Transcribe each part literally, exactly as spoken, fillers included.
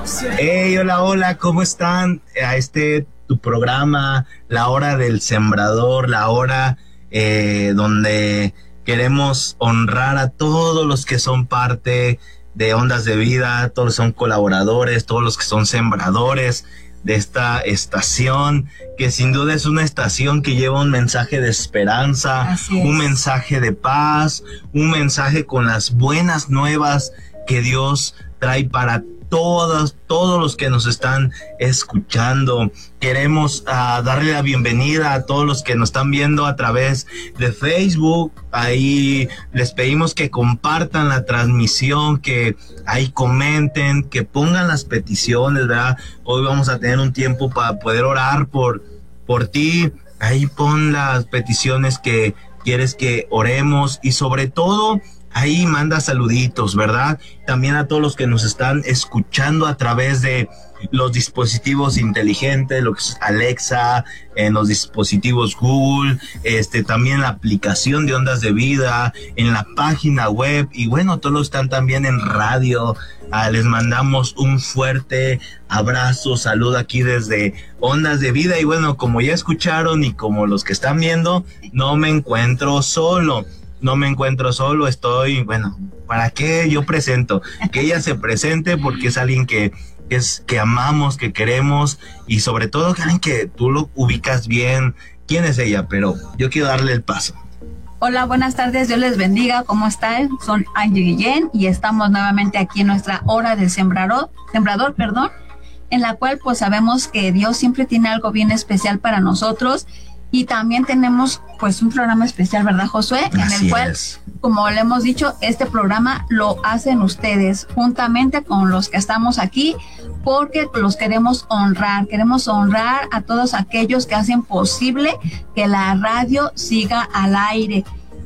Hey, hola, hola, ¿cómo están? A este tu programa, La Hora del Sembrador, la hora eh, donde queremos honrar a todos los que son parte de Ondas de Vida, todos los que son colaboradores, todos los que son sembradores de esta estación, que sin duda es una estación que lleva un mensaje de esperanza, un mensaje de paz, un mensaje con las buenas nuevas que Dios trae para todos, todos los que nos están escuchando. Queremos uh, darle la bienvenida a todos los que nos están viendo a través de Facebook. Ahí les pedimos que compartan la transmisión, que ahí comenten, que pongan las peticiones, ¿verdad? Hoy vamos a tener un tiempo para poder orar por, por ti. Ahí pon las peticiones que quieres que oremos y sobre todo ahí manda saluditos, ¿verdad? También a todos los que nos están escuchando a través de los dispositivos inteligentes, lo que es Alexa, en los dispositivos Google, este, también la aplicación de Ondas de Vida, en la página web, y bueno, todos están también en radio. Ah, les mandamos un fuerte abrazo, salud aquí desde Ondas de Vida, y bueno, como ya escucharon y como los que están viendo, no me encuentro solo. No me encuentro solo, estoy, bueno, ¿para qué yo presento? Que ella se presente porque es alguien que, que es que amamos, que queremos y sobre todo que alguien que tú lo ubicas bien. ¿Quién es ella? Pero yo quiero darle el paso. Hola, buenas tardes, Dios les bendiga, ¿cómo están? Son Angie Guillén y estamos nuevamente aquí en nuestra hora del sembrador, sembrador, perdón, en la cual pues sabemos que Dios siempre tiene algo bien especial para nosotros. Y también tenemos pues un programa especial, ¿verdad, Josué? En Así el cual, es. como le hemos dicho, este programa lo hacen ustedes juntamente con los que estamos aquí, porque los queremos honrar, queremos honrar a todos aquellos que hacen posible que la radio siga al aire.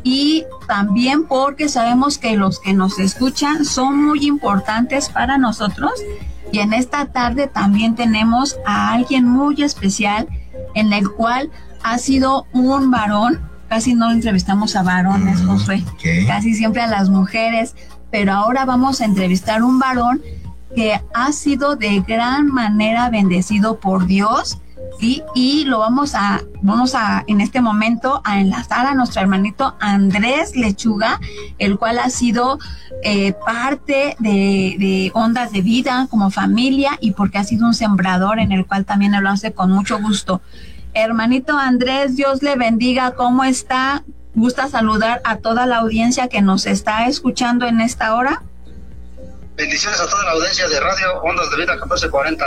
Y también porque sabemos que los que nos escuchan son muy importantes para nosotros. Y en esta tarde también tenemos a alguien muy especial en el cual ha sido un varón, casi no entrevistamos a varones, mm, Josué, okay. Casi siempre a las mujeres, pero ahora vamos a entrevistar a un varón que ha sido de gran manera bendecido por Dios, ¿sí? Y lo vamos a, vamos a, en este momento, a enlazar a nuestro hermanito Andrés Lechuga, el cual ha sido eh, parte de, de Ondas de Vida como familia y porque ha sido un sembrador en el cual también lo hace con mucho gusto. Hermanito Andrés, Dios le bendiga, ¿cómo está? ¿Gusta saludar a toda la audiencia que nos está escuchando en esta hora? Bendiciones a toda la audiencia de Radio Ondas de Vida catorce cuarenta.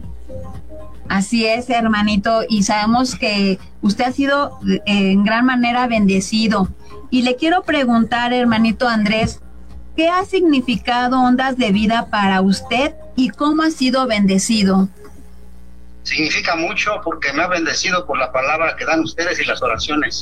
Así es, hermanito, y sabemos que usted ha sido eh, en gran manera bendecido. Y le quiero preguntar, hermanito Andrés, ¿qué ha significado Ondas de Vida para usted y cómo ha sido bendecido? Significa mucho porque me ha bendecido por la palabra que dan ustedes y las oraciones.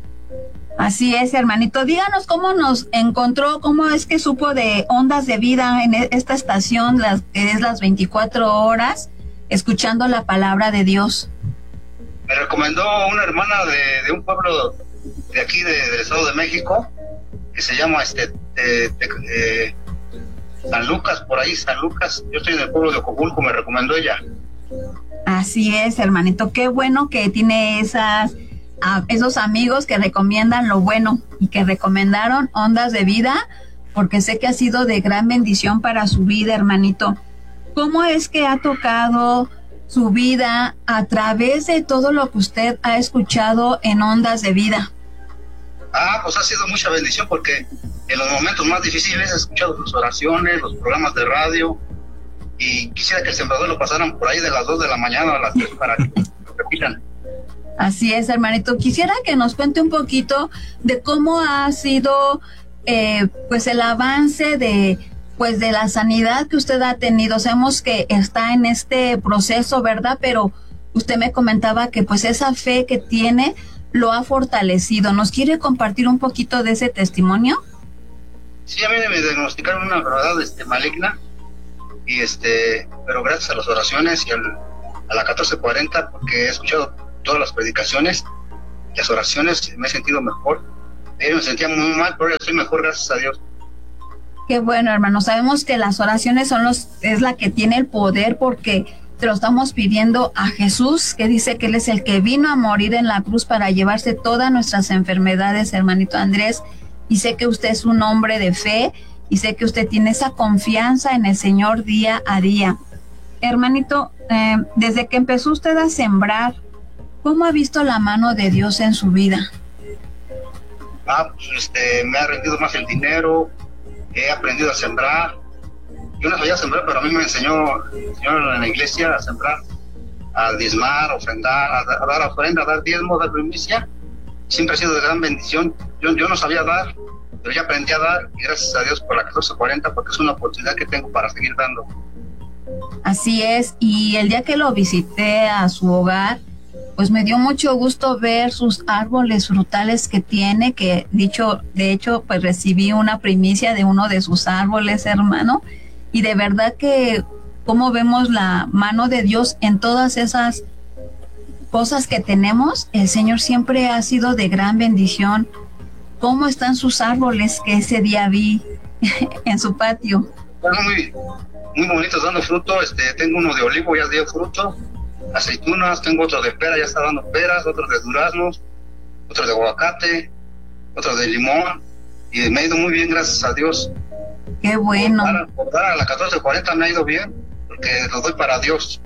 Así es, hermanito. Díganos cómo nos encontró, cómo es que supo de Ondas de Vida en esta estación, las, que es las veinticuatro horas, escuchando la palabra de Dios. Me recomendó una hermana de, de un pueblo de aquí, de, del Estado de México, que se llama este de, de, de, San Lucas, por ahí, San Lucas. Yo estoy en el pueblo de Ocopulco, me recomendó ella. Así es, hermanito, qué bueno que tiene esas, a, esos amigos que recomiendan lo bueno y que recomendaron Ondas de Vida, porque sé que ha sido de gran bendición para su vida, hermanito. ¿Cómo es que ha tocado su vida a través de todo lo que usted ha escuchado en Ondas de Vida? Ah, pues ha sido mucha bendición porque en los momentos más difíciles he escuchado sus oraciones, los programas de radio. Y quisiera que el sembrador lo pasaran por ahí de las dos de la mañana a las tres para que lo repitan. Así es, hermanito. Quisiera que nos cuente un poquito de cómo ha sido eh, pues el avance de pues de la sanidad que usted ha tenido. Sabemos que está en este proceso, ¿verdad? Pero usted me comentaba que pues esa fe que tiene lo ha fortalecido. ¿Nos quiere compartir un poquito de ese testimonio? Sí, a mí me diagnosticaron una enfermedad este, maligna. Y este, pero gracias a las oraciones y al, a la catorce cuarenta, porque he escuchado todas las predicaciones, las oraciones, me he sentido mejor. Yo me sentía muy mal, pero ahora estoy mejor, gracias a Dios. Qué bueno, hermano. Sabemos que las oraciones son los, es la que tiene el poder, porque te lo estamos pidiendo a Jesús, que dice que Él es el que vino a morir en la cruz para llevarse todas nuestras enfermedades, hermanito Andrés. Y sé que usted es un hombre de fe y sé que usted tiene esa confianza en el Señor día a día. Hermanito, eh, desde que empezó usted a sembrar, ¿cómo ha visto la mano de Dios en su vida? Ah, pues este, me ha rendido más el dinero, he aprendido a sembrar. Yo no sabía sembrar, pero a mí me enseñó el Señor en la iglesia a sembrar, a diezmar, a ofrendar, a, a dar ofrenda, a dar diezmo, a dar primicia. Siempre ha sido de gran bendición. Yo, yo no sabía dar, pero ya aprendí a dar, y gracias a Dios por la catorce cuarenta, porque es una oportunidad que tengo para seguir dando. Así es, y el día que lo visité a su hogar, pues me dio mucho gusto ver sus árboles frutales que tiene, que dicho, de hecho, pues recibí una primicia de uno de sus árboles, hermano, y de verdad que cómo vemos la mano de Dios en todas esas cosas que tenemos. El Señor siempre ha sido de gran bendición. ¿Cómo están sus árboles que ese día vi en su patio? Bueno, muy, muy bonitos, dando fruto. Este, tengo uno de olivo, ya dio fruto. Aceitunas, tengo otro de pera, ya está dando peras, otro de duraznos, otro de aguacate, otro de limón, y me ha ido muy bien, gracias a Dios. Qué bueno. Para, para la catorce cuarenta me ha ido bien, porque lo doy para Dios.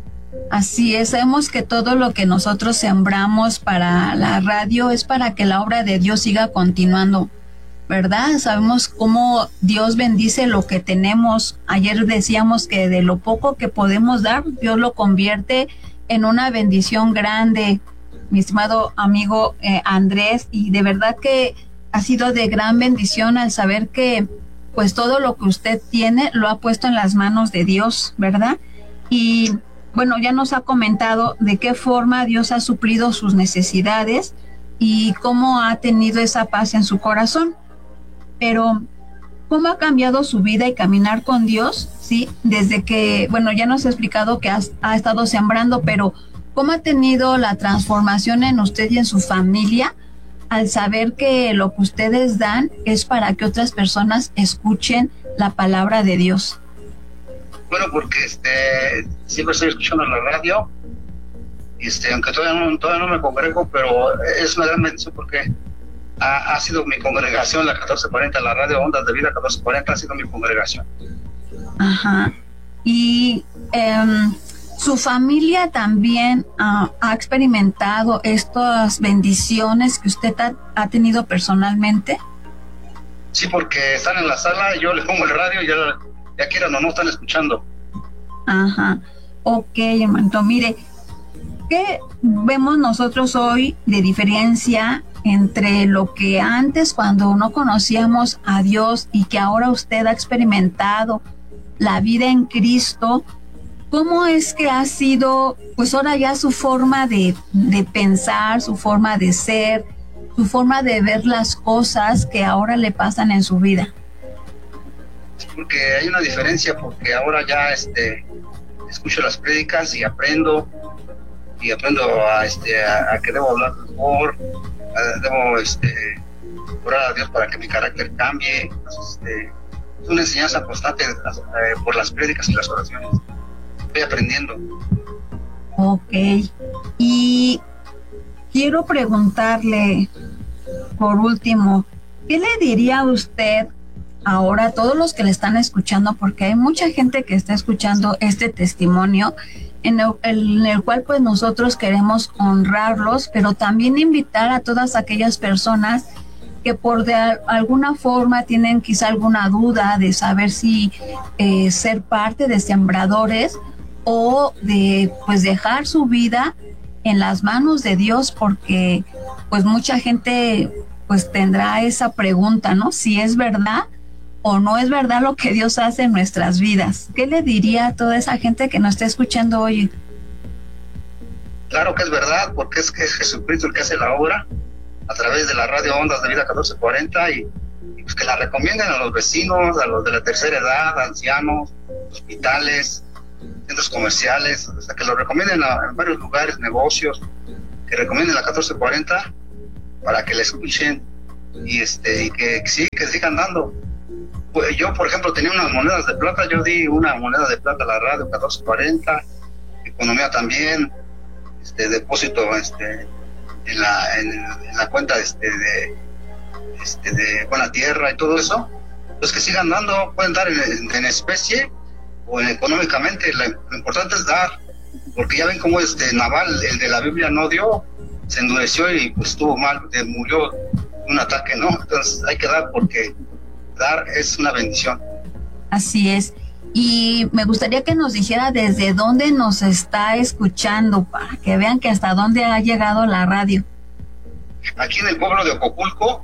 Así es, sabemos que todo lo que nosotros sembramos para la radio es para que la obra de Dios siga continuando, ¿verdad? Sabemos cómo Dios bendice lo que tenemos. Ayer decíamos que de lo poco que podemos dar, Dios lo convierte en una bendición grande, mi estimado amigo eh, Andrés, y de verdad que ha sido de gran bendición al saber que pues todo lo que usted tiene lo ha puesto en las manos de Dios, ¿verdad? Y bueno, ya nos ha comentado de qué forma Dios ha suplido sus necesidades y cómo ha tenido esa paz en su corazón. Pero, ¿cómo ha cambiado su vida y caminar con Dios? Sí, desde que, bueno, ya nos ha explicado que ha, ha estado sembrando, pero ¿cómo ha tenido la transformación en usted y en su familia al saber que lo que ustedes dan es para que otras personas escuchen la palabra de Dios? Bueno, porque este, siempre estoy escuchando la radio, este, aunque todavía no, todavía no me congrego, pero es una gran bendición porque ha, ha sido mi congregación, la catorce cuarenta, la radio Ondas de Vida catorce cuarenta ha sido mi congregación. Ajá. Y eh, su familia también uh, ha experimentado estas bendiciones que usted ha, ha tenido personalmente. Sí, porque están en la sala, yo les pongo el radio y ya, ya quieran o no están escuchando. Ajá. Ok, hermano, mire, ¿qué vemos nosotros hoy de diferencia entre lo que antes, cuando no conocíamos a Dios, y que ahora usted ha experimentado la vida en Cristo? ¿Cómo es que ha sido, pues ahora ya su forma de, de pensar, su forma de ser, su forma de ver las cosas que ahora le pasan en su vida? Porque hay una diferencia, porque ahora ya este escucho las prédicas y aprendo y aprendo a este a, a que debo hablar mejor, a, debo este orar a Dios para que mi carácter cambie. Entonces, este, es una enseñanza constante eh, por las prédicas y las oraciones. Estoy aprendiendo. Ok. Y quiero preguntarle, por último, ¿qué le diría a usted ahora a todos los que le están escuchando? Porque hay mucha gente que está escuchando este testimonio en el, en el cual pues nosotros queremos honrarlos, pero también invitar a todas aquellas personas que por de alguna forma tienen quizá alguna duda de saber si eh, ser parte de sembradores o de pues dejar su vida en las manos de Dios, porque pues mucha gente pues tendrá esa pregunta, ¿no? Si es verdad o no es verdad lo que Dios hace en nuestras vidas. ¿Qué le diría a toda esa gente que nos está escuchando hoy? Claro que es verdad, porque es que es Jesucristo el que hace la obra a través de la radio Ondas de Vida catorce cuarenta, y, y pues que la recomienden a los vecinos, a los de la tercera edad, ancianos, hospitales, centros comerciales, o sea, que lo recomienden a, en varios lugares, negocios, que recomienden la catorce cuarenta para que la escuchen y este y que, que sí, que sigan dando. pues, yo, por ejemplo, tenía unas monedas de plata, yo di una moneda de plata a la radio, catorce cuarenta, economía también, este, depósito este, en, la, en, en la cuenta este, de, este, de Buena Tierra y todo eso. Pues que sigan dando, pueden dar en, en especie o en, económicamente, lo, lo importante es dar, porque ya ven cómo este Naval, el de la Biblia, no dio, se endureció y pues estuvo mal, murió un ataque, ¿no? Entonces hay que dar porque dar es una bendición. Así es. Y me gustaría que nos dijera desde dónde nos está escuchando, para que vean que hasta dónde ha llegado la radio. Aquí en el pueblo de Ocopulco,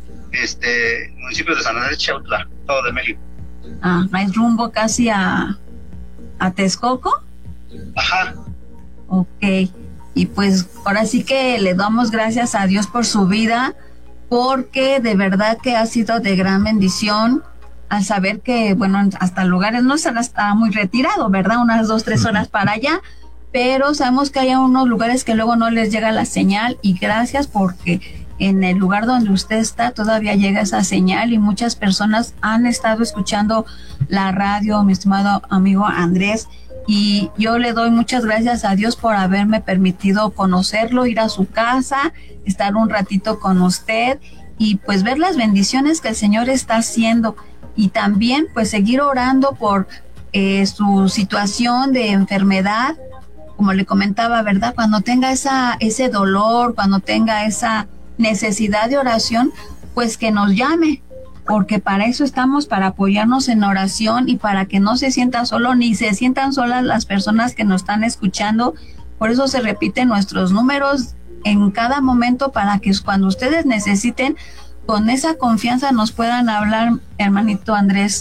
este municipio de San Andrés Chautla, Estado de México. Ah, ¿no rumbo casi a, a Texcoco? Ajá. Ok. Y pues ahora sí que le damos gracias a Dios por su vida, porque de verdad que ha sido de gran bendición al saber que, bueno, hasta lugares no se está muy retirado, ¿verdad? Unas dos, tres horas para allá, pero sabemos que hay unos lugares que luego no les llega la señal, y gracias porque en el lugar donde usted está todavía llega esa señal y muchas personas han estado escuchando la radio, mi estimado amigo Andrés. Y yo le doy muchas gracias a Dios por haberme permitido conocerlo, ir a su casa, estar un ratito con usted y pues ver las bendiciones que el Señor está haciendo. Y también pues seguir orando por eh, su situación de enfermedad, como le comentaba, ¿verdad? Cuando tenga esa, ese dolor, cuando tenga esa necesidad de oración, pues que nos llame, porque para eso estamos, para apoyarnos en oración y para que no se sienta solo ni se sientan solas las personas que nos están escuchando. Por eso se repiten nuestros números en cada momento, para que cuando ustedes necesiten, con esa confianza nos puedan hablar, hermanito Andrés.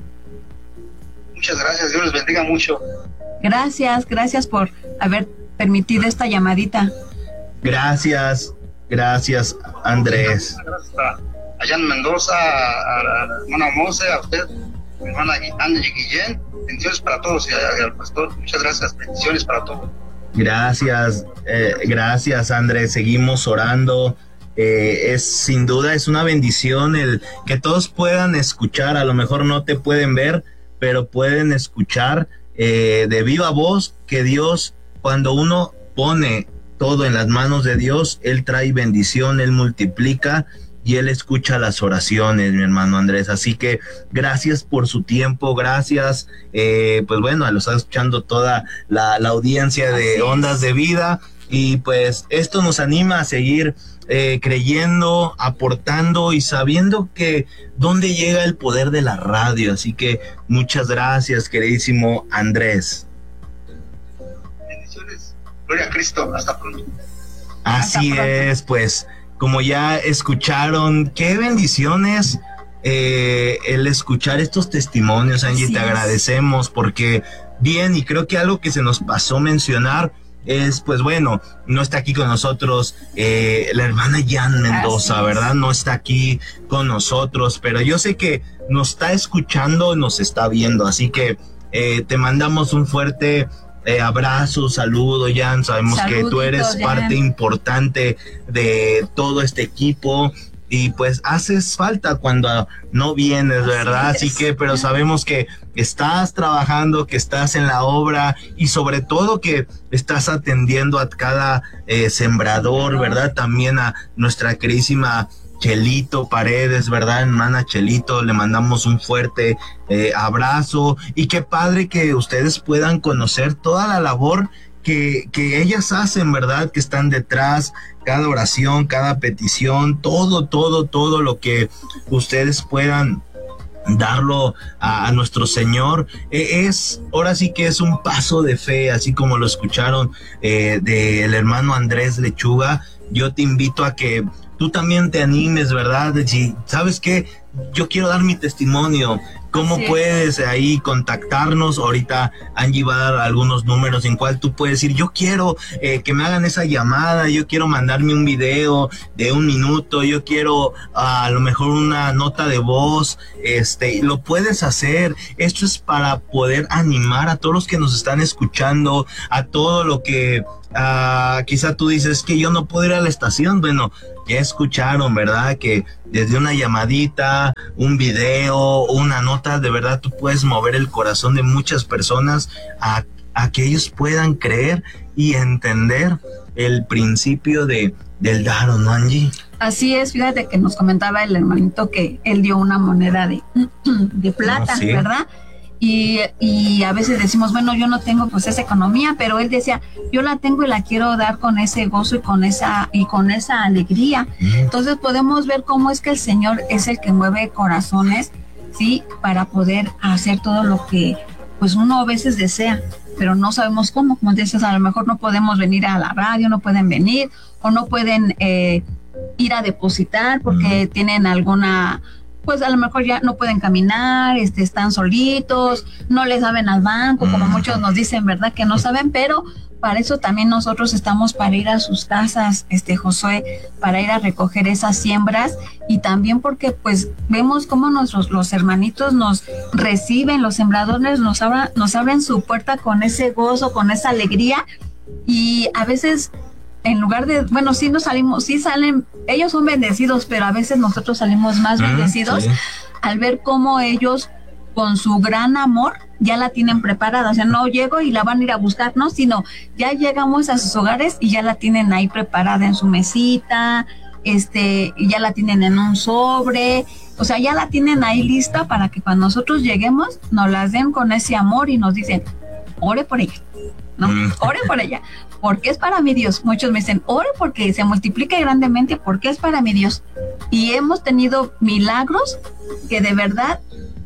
Muchas gracias, Dios les bendiga mucho. Gracias, gracias por haber permitido esta llamadita. Gracias, gracias Andrés. Gracias a allá en Mendoza, a, a la hermana Mose, a usted, a mi hermana Angie Guillén. Bendiciones para todos y, a, y al pastor. Muchas gracias, bendiciones para todos. Gracias, eh, gracias Andrés, seguimos orando. Eh, es sin duda es una bendición el que todos puedan escuchar. A lo mejor no te pueden ver, pero pueden escuchar eh, de viva voz que Dios, cuando uno pone todo en las manos de Dios, Él trae bendición, Él multiplica y Él escucha las oraciones, mi hermano Andrés. Así que gracias por su tiempo, gracias, eh, pues bueno, lo está escuchando toda la, la audiencia de Ondas de Vida, y pues esto nos anima a seguir eh, creyendo, aportando y sabiendo que dónde llega el poder de la radio. Así que muchas gracias, queridísimo Andrés. Bendiciones, gloria a Cristo, hasta pronto. Así Hasta pronto. es, pues como ya escucharon, qué bendiciones eh, el escuchar estos testimonios, Angie. Así te es. agradecemos porque bien, y creo que algo que se nos pasó mencionar es, pues bueno, no está aquí con nosotros eh, la hermana Jan Mendoza, Así es. ¿verdad? No está aquí con nosotros, pero yo sé que nos está escuchando, nos está viendo, así que eh, te mandamos un fuerte eh, abrazo, saludo, Jan. Sabemos Saluditos, que tú eres Jan. parte importante de todo este equipo y pues haces falta cuando no vienes, ¿verdad? Así Así es. que, pero sabemos que estás trabajando, que estás en la obra y sobre todo que estás atendiendo a cada eh, sembrador, ¿verdad? También a nuestra queridísima Chelito Paredes, ¿verdad? Hermana Chelito, le mandamos un fuerte eh, abrazo y qué padre que ustedes puedan conocer toda la labor que, que ellas hacen, ¿verdad? Que están detrás, cada oración, cada petición, todo, todo, todo lo que ustedes puedan darlo a, a nuestro Señor, eh, es, ahora sí que es un paso de fe, así como lo escucharon eh, del hermano Andrés Lechuga. Yo te invito a que tú también te animes, ¿verdad? Si sabes que yo quiero dar mi testimonio, ¿cómo Sí. puedes ahí contactarnos? Ahorita Angie va a dar algunos números en cual tú puedes decir, yo quiero eh, que me hagan esa llamada, yo quiero mandarme un video de un minuto, yo quiero a lo mejor una nota de voz, este, lo puedes hacer. Esto es para poder animar a todos los que nos están escuchando, a todo lo que uh, quizá tú dices que yo no puedo ir a la estación. Bueno, ya escucharon, ¿verdad? Que desde una llamadita, un video, una nota, de verdad tú puedes mover el corazón de muchas personas a, a que ellos puedan creer y entender el principio de del dar, ¿no, Angie? Así es, fíjate que nos comentaba el hermanito que él dio una moneda de, de plata, Oh, sí. ¿verdad? Y, y a veces decimos, bueno, yo no tengo pues esa economía, pero él decía, yo la tengo y la quiero dar con ese gozo y con esa y con esa alegría. Mm. Entonces podemos ver cómo es que el Señor es el que mueve corazones, ¿sí? Para poder hacer todo lo que pues uno a veces desea, pero no sabemos cómo. Como dices, a lo mejor no podemos venir a la radio, no pueden venir o no pueden eh, ir a depositar porque mm. tienen alguna... pues a lo mejor ya no pueden caminar, este, están solitos, no le saben al banco, como muchos nos dicen, ¿verdad? Que no saben, pero para eso también nosotros estamos para ir a sus casas, este, Josué, para ir a recoger esas siembras y también porque pues vemos cómo nuestros, los hermanitos nos reciben, los sembradores nos abran, nos abren su puerta con ese gozo, con esa alegría y a veces... en lugar de, bueno, sí nos salimos, sí salen, ellos son bendecidos, pero a veces nosotros salimos más Ah, bendecidos sí. al ver cómo ellos con su gran amor ya la tienen preparada. O sea, no llego y la van a ir a buscar, no, sino ya llegamos a sus hogares y ya la tienen ahí preparada en su mesita, este, y ya la tienen en un sobre, o sea, ya la tienen ahí lista para que cuando nosotros lleguemos nos las den con ese amor y nos dicen, ore por ella, ¿no? Mm. Ore por ella, porque es para mi Dios. Muchos me dicen, ore porque se multiplique grandemente, porque es para mi Dios. Y hemos tenido milagros que de verdad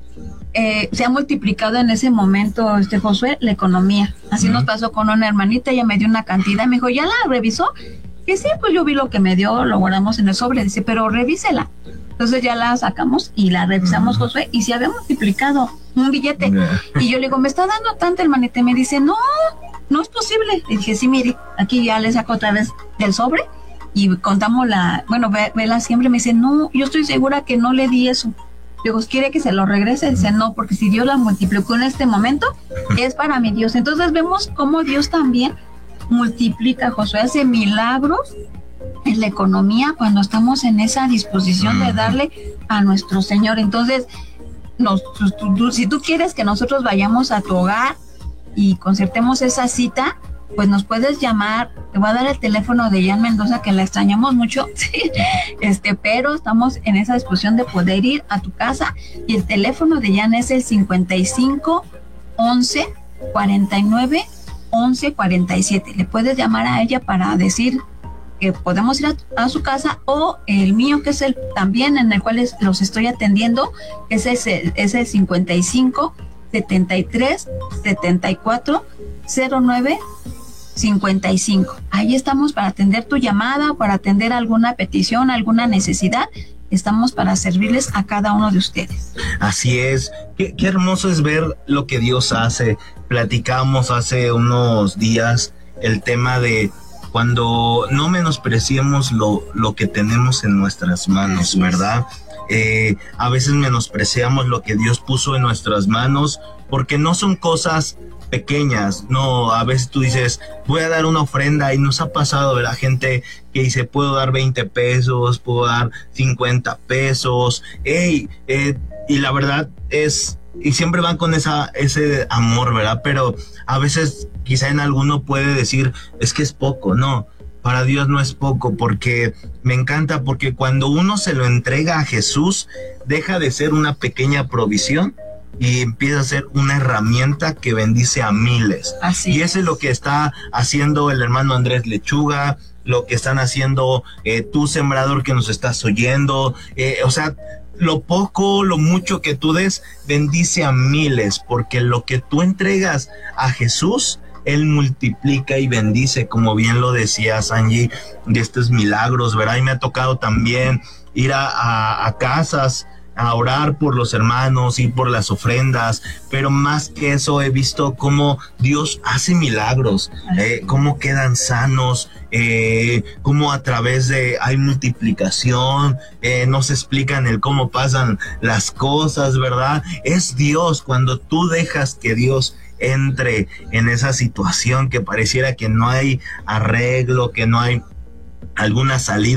eh, se ha multiplicado en ese momento, este Josué, la economía. Así mm. nos pasó con una hermanita, ella me dio una cantidad, me dijo, ¿ya la revisó? Que sí, pues yo vi lo que me dio, lo guardamos en el sobre, dice, pero revísela. Entonces ya la sacamos y la revisamos, uh-huh. Josué, y se había multiplicado un billete. Yeah. Y yo le digo, ¿me está dando tanto, hermanita? Y me dice, no, no es posible. Le dije, sí, mire, aquí ya le saco otra vez del sobre y contamos la, bueno, ve, ve la siembra. Y me dice, no, yo estoy segura que no le di eso. Digo, ¿quiere que se lo regrese? Dice, no, porque si Dios la multiplicó en este momento, es para mi Dios. Entonces vemos cómo Dios también multiplica, Josué, hace milagros en la economía cuando estamos en esa disposición de darle a nuestro Señor. Entonces, nos, tú, tú, si tú quieres que nosotros vayamos a tu hogar y concertemos esa cita, pues nos puedes llamar. Te voy a dar el teléfono de Jan Mendoza, que la extrañamos mucho, ¿sí? este, pero estamos en esa disposición de poder ir a tu casa, y el teléfono de Jan es el cincuenta y cinco, once, cuarenta y nueve, once, cuarenta y siete. Le puedes llamar a ella para decir que podemos ir a, a su casa, o el mío, que es el también en el cual es, los estoy atendiendo, que es el, es el cincuenta y cinco, setenta y tres, setenta y cuatro, cero nueve, cincuenta y cinco. Ahí estamos para atender tu llamada, para atender alguna petición, alguna necesidad. Estamos para servirles a cada uno de ustedes. Así es. Qué, qué hermoso es ver lo que Dios hace. Platicamos hace unos días el tema de cuando no menospreciemos lo, lo que tenemos en nuestras manos, ¿verdad? Eh, a veces menospreciamos lo que Dios puso en nuestras manos porque no son cosas pequeñas, no, a veces tú dices, voy a dar una ofrenda, y nos ha pasado, ¿verdad? Gente que dice, puedo dar veinte pesos, puedo dar cincuenta pesos, hey, eh, y la verdad es, y siempre van con esa, ese amor, ¿verdad? Pero a veces quizá en alguno puede decir, es que es poco, no, para Dios no es poco, porque me encanta, porque cuando uno se lo entrega a Jesús, deja de ser una pequeña provisión y empieza a ser una herramienta que bendice a miles. Así y eso es lo que está haciendo el hermano Andrés Lechuga, lo que están haciendo eh, tú, sembrador, que nos estás oyendo, eh, o sea, lo poco, lo mucho que tú des, bendice a miles, porque lo que tú entregas a Jesús, Él multiplica y bendice, como bien lo decías, Angie, de estos milagros, ¿verdad? Y me ha tocado también ir a, a, a casas, a orar por los hermanos y por las ofrendas, pero más que eso he visto cómo Dios hace milagros, eh, cómo quedan sanos, eh, cómo a través de hay multiplicación, eh, nos explican el cómo pasan las cosas, ¿verdad? Es Dios, cuando tú dejas que Dios entre en esa situación que pareciera que no hay arreglo, que no hay alguna salida,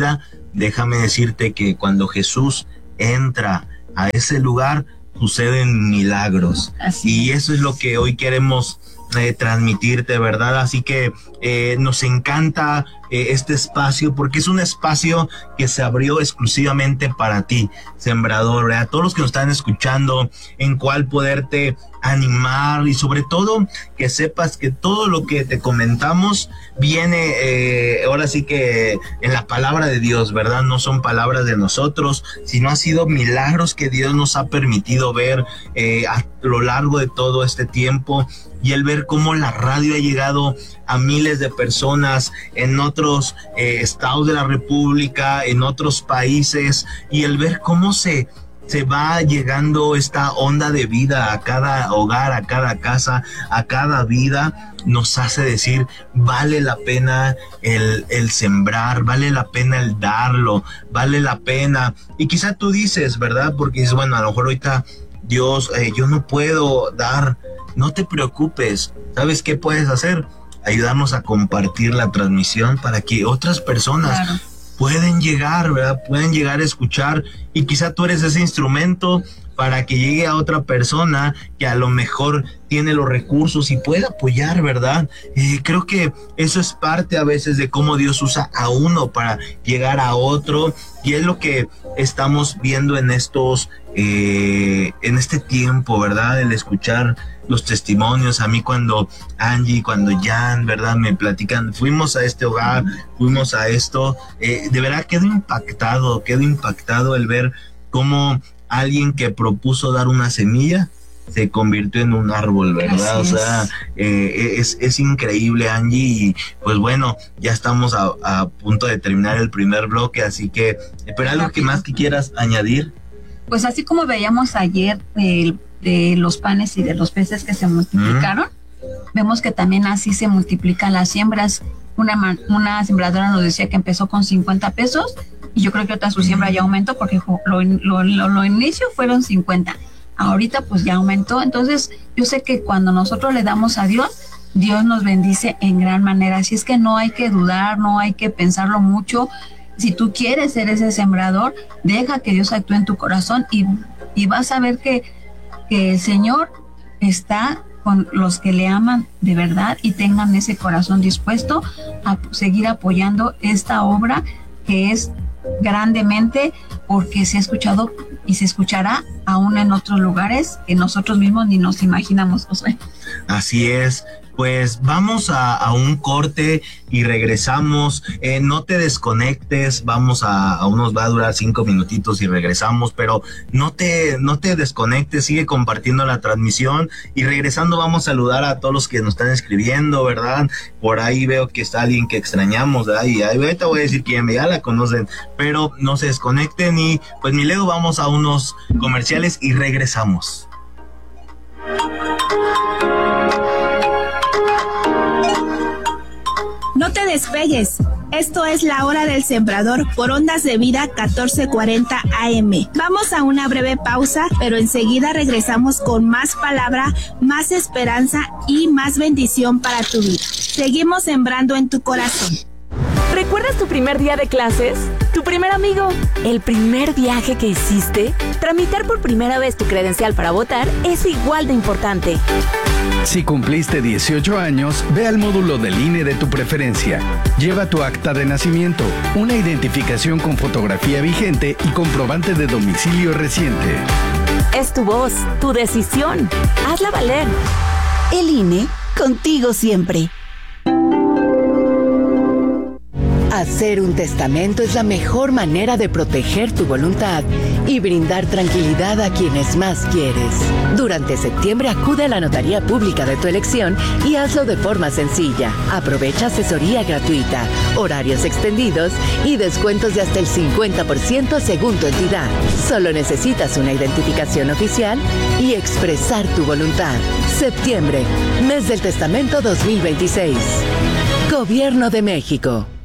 déjame decirte que cuando Jesús entra a ese lugar, suceden milagros. Así. Y eso es lo que hoy queremos eh, transmitirte, ¿verdad? Así que eh, nos encanta eh, este espacio, porque es un espacio que se abrió exclusivamente para ti, sembrador, ¿verdad? Todos los que nos están escuchando, en cuál poderte animar, y sobre todo que sepas que todo lo que te comentamos viene eh, ahora sí que en la palabra de Dios, ¿verdad? No son palabras de nosotros, sino ha sido milagros que Dios nos ha permitido ver eh, a lo largo de todo este tiempo, y el ver cómo la radio ha llegado a miles de personas en otros eh, estados de la República, en otros países, y el ver cómo se se va llegando esta onda de vida a cada hogar, a cada casa, a cada vida, nos hace decir, vale la pena el, el sembrar, vale la pena el darlo, vale la pena. Y quizá tú dices, ¿verdad? Porque dices, bueno, a lo mejor ahorita Dios, eh, yo no puedo dar. No te preocupes. ¿Sabes qué puedes hacer? Ayudarnos a compartir la transmisión para que otras personas claro. pueden llegar, ¿verdad? Pueden llegar a escuchar, y quizá tú eres ese instrumento para que llegue a otra persona que a lo mejor tiene los recursos y pueda apoyar, ¿verdad? Eh, creo que eso es parte a veces de cómo Dios usa a uno para llegar a otro, y es lo que estamos viendo en estos, eh, en este tiempo, ¿verdad? El escuchar los testimonios. A mí cuando Angie, cuando Jan, ¿verdad? Me platican, fuimos a este hogar, fuimos a esto, eh, de verdad quedo impactado, quedo impactado el ver cómo alguien que propuso dar una semilla se convirtió en un árbol, ¿verdad? Así o sea, eh, es, es increíble, Angie, y pues bueno, ya estamos a, a punto de terminar el primer bloque, así que, ¿pero algo que más que quieras añadir? Pues así como veíamos ayer de, de los panes y de los peces que se multiplicaron, mm. vemos que también así se multiplican las siembras. Una, una sembradora nos decía que empezó con cincuenta pesos, y yo creo que otra su siembra ya aumentó, porque lo, lo, lo, lo inicio fueron cincuenta. Ahorita pues ya aumentó. Entonces yo sé que cuando nosotros le damos a Dios, Dios nos bendice en gran manera. Así es que no hay que dudar, no hay que pensarlo mucho. Si tú quieres ser ese sembrador, deja que Dios actúe en tu corazón, y, y vas a ver que, que el Señor está con los que le aman de verdad y tengan ese corazón dispuesto a seguir apoyando esta obra que es grandemente, porque se ha escuchado y se escuchará aún en otros lugares que nosotros mismos ni nos imaginamos, Josué. Así es. Pues vamos a, a un corte y regresamos. Eh, no te desconectes, vamos a, a unos, va a durar cinco minutitos y regresamos, pero no te, no te desconectes, sigue compartiendo la transmisión, y regresando vamos a saludar a todos los que nos están escribiendo, ¿verdad? Por ahí veo que está alguien que extrañamos, ¿verdad? Y ahí ahorita voy a decir quién, ya la conocen, pero no se desconecten, y pues mi Leo, vamos a unos comerciales y regresamos. No te despegues. Esto es La Hora del Sembrador por Ondas de Vida catorce cuarenta A M. Vamos a una breve pausa, pero enseguida regresamos con más palabra, más esperanza y más bendición para tu vida. Seguimos sembrando en tu corazón. ¿Recuerdas tu primer día de clases? ¿Tu primer amigo? ¿El primer viaje que hiciste? Tramitar por primera vez tu credencial para votar es igual de importante. Si cumpliste dieciocho años, ve al módulo del I N E de tu preferencia. Lleva tu acta de nacimiento, una identificación con fotografía vigente y comprobante de domicilio reciente. Es tu voz, tu decisión. Hazla valer. El I N E, contigo siempre. Hacer un testamento es la mejor manera de proteger tu voluntad y brindar tranquilidad a quienes más quieres. Durante septiembre acude a la notaría pública de tu elección y hazlo de forma sencilla. Aprovecha asesoría gratuita, horarios extendidos y descuentos de hasta el cincuenta por ciento según tu entidad. Solo necesitas una identificación oficial y expresar tu voluntad. Septiembre, mes del testamento dos mil veintiséis. Gobierno de México.